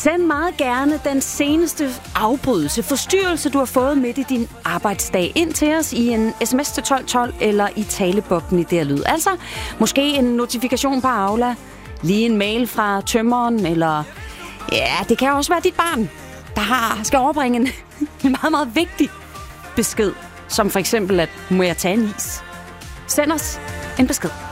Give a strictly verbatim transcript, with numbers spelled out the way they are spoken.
Send meget gerne den seneste afbrydelse, forstyrrelse, du har fået midt i din arbejdsdag ind til os i en sms til tolv tolv eller i taleboksen i der lyd. Altså, måske en notifikation på Aula, lige en mail fra tømmeren, eller ja, det kan også være dit barn, der har, skal overbringe en, en meget, meget vigtig besked, som for eksempel, at må jeg tage en is? Send os en besked.